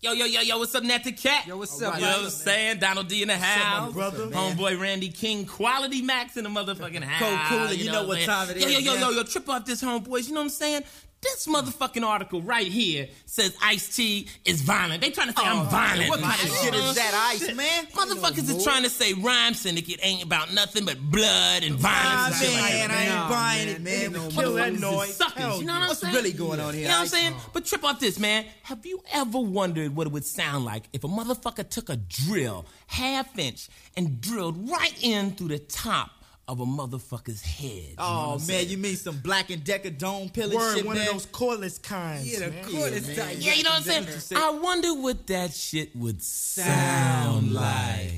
Yo, what's up, Natty Cat? Yo, what's up, You know what I'm saying? Donald D in the house. brother? Homeboy Randy King, Quality Max in the motherfucking house. Cool, you know what time it is. Yo, trip off this, homeboys. You know what I'm saying? This motherfucking article right here says Ice-T is violent. They trying to say I'm violent. What kind of shit is that, Ice, man? Motherfuckers is trying to say Rhyme Syndicate ain't about nothing but blood and violence. and shit like that. I ain't buying it, man. Kill that noise. Suckers, you know what I'm What's saying? really going on here? You know what I'm saying? But trip off this, man. Have you ever wondered what it would sound like if a motherfucker took a drill, half-inch, and drilled right in through the top of a motherfucker's head? Oh, man, you mean some Black and Decker dome pilling shit, one man? of those cordless kinds. Yeah, the cordless type. Yeah, you know what I'm saying? I wonder what that shit would sound like.